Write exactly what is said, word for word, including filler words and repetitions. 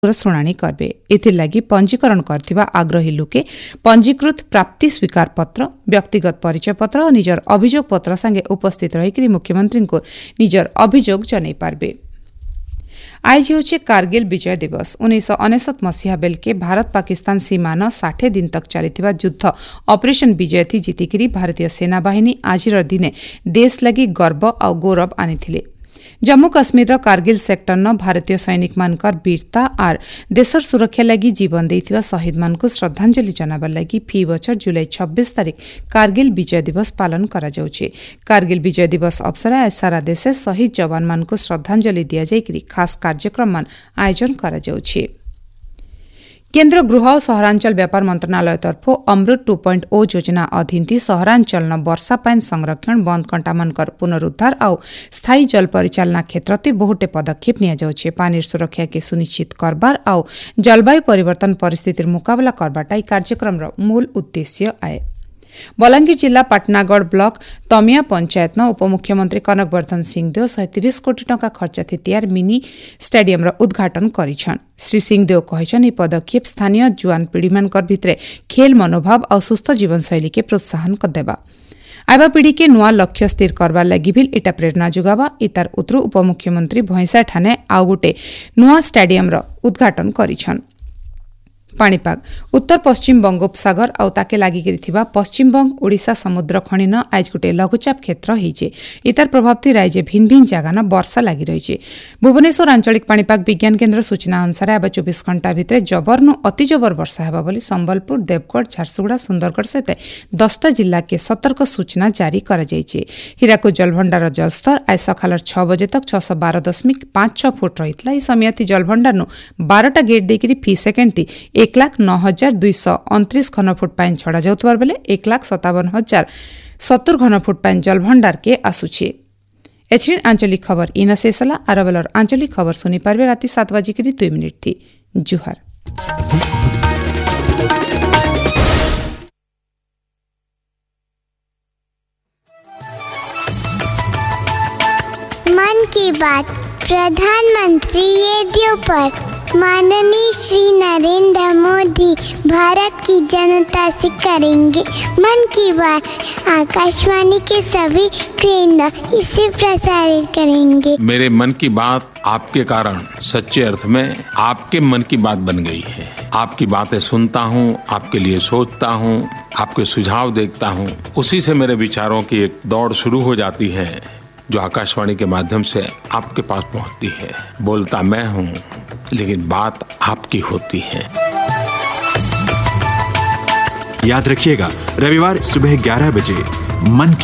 शुणाणी करबे। एथिर लागी पंजीकरण करथिबा आग्रही लोके पंजीकृत प्राप्ति स्वीकार पत्र, व्यक्तिगत परिचय पत्र और निजर अभियोग पत्र संगे उपस्थित रही मुख्यमंत्री को निजर अभियोग जनाई पारबे। आज होचे कारगिल विजय दिवस। उन्नीस अनेशत मसीहा बेलके भारत पाकिस्तान सीमान साठ दिन तक चलिथिबा युद्ध ऑपरेशन विजय थी जीतिकी भारतीय सेना बाहिनी आजिर दिने देश लगी गर्व और गौरव आनिथिले। जम्मू काश्मीर कारगिल सेक्टर न भारतीय सैनिक मानकर वीरता और देशर सुरक्षा लगी जीवन देइथिबा शहीद मान को श्रद्धांजलि जनाबार लगी फी बछर जुलाई छब्बीस तारीख कारगिल विजय दिवस पालन करा जाउछे। कारगिल विजय दिवस अवसर आज सारा देश शहीद जवान मान को श्रद्धांजलि दिया जाइकरी खास कार्यक्रम मान आयोजन करा जाउछे। केन्द्र गृह और सहरांचल व्यापार मंत्रणालय तरफ अमृत टू पॉइंट ओ योजना अधीन थी सहरांचल न वर्षा पाइन संरक्षण बंद कंटामानकर पुनरुद्धार और स्थायी जल परिचालना क्षेत्र ती बहुटे पदक्षेप निया जाउछे। पानीर सुरक्षा के सुनिश्चित करबार और जलवायु परिवर्तन परिस्थितिर मुकाबला करबाटा ई कार्यक्रम मूल उद्देश्य आए। बलांगीर जिला पाटनागढ़ ब्लॉक तमिया पंचायत न उपमुख्यमंत्री कनकवर्धन सिंहदेव शहे तीस कोटी टंका खर्च तैयार मिनी स्टेडियम उद्घाटन करिछन। श्री सिंहदेव कहिछन ई पदक्षेप स्थानीय जुआन पीढ़ी मानकर भितरे खेल मनोभाव और सुस्थ जीवनशैली के प्रोत्साहन करदेबा। आइबा पीढ़ी के नुआ लक्ष्य स्थिर करबार लगी भी इटा प्रेरणा जोगाबा। इतार उतरु उपमुख्यमंत्री भैंसा ठाने आउ गोटे नुआ स्टेडियम उद्घाटन करिछन। पाणीपाग उत्तर पश्चिम बंगोपसागर और ताके लागिक पश्चिम बंग ओडिशा समुद्र खणी न आज गोटे लघुचाप क्षेत्र होइछे। इतार प्रभाव थी राज्य भिन्न भिन्न जगह न वर्षा लगी रही। भुवनेश्वर आंचलिक पाणीपाग विज्ञान केन्द्र सूचना अनुसार अब चौबीस घंटा भितर जबर नु अति जबर वर्षा हेबा बोली संबलपुर, देवगढ़, झारसुगुड़ा, सुंदरगढ़ सहित दसटा जिला के सतर्क सूचना जारी करा जाइछे। हीराकुद जलभंडार जलस्तर आज सकाल छह बजे तक छह सौ बारह दशमिक पांच छह फुट रही। समय जलभंडार नु बारटा गेट देकर फी सेकेंड थी एक लाख नौ हजार दुई सौ अंतरीस घनफुट पाइन छड़ा जाउतबार बेले एक लाख सतावन हजार सत्तर घनफुट पाइन जलभंडार के आसुछे। एचडी आंचलिक खबर इन शेषला आरबेलर आंचलिक खबर सुनी पारबे राति सात बजे दुई मिनिट थी। जुहार। मन की बात प्रधानमंत्री रेडियो पर माननीय श्री नरेंद्र मोदी भारत की जनता से करेंगे मन की बात। आकाशवाणी के सभी केंद्र इसे प्रसारित करेंगे। मेरे मन की बात आपके कारण सच्चे अर्थ में आपके मन की बात बन गई है। आपकी बातें सुनता हूँ, आपके लिए सोचता हूँ, आपके सुझाव देखता हूँ, उसी से मेरे विचारों की एक दौड़ शुरू हो जाती है जो आकाशवाणी के माध्यम से आपके पास पहुँचती है। बोलता मैं हूँ लेकिन बात आपकी होती है। याद रखिएगा रविवार सुबह ग्यारह बजे मन की